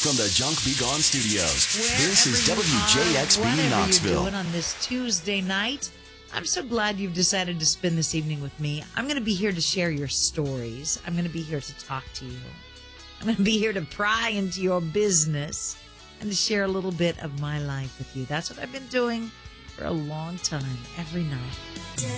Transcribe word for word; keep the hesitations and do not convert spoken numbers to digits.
from the Junk Be Gone Studios, this is Wherever W you J are, X B whatever Knoxville. you're doing on this Tuesday night, I'm so glad you've decided to spend this evening with me. I'm going to be here to share your stories. I'm going to be here to talk to you. I'm going to be here to pry into your business and to share a little bit of my life with you. That's what I've been doing for a long time, every night.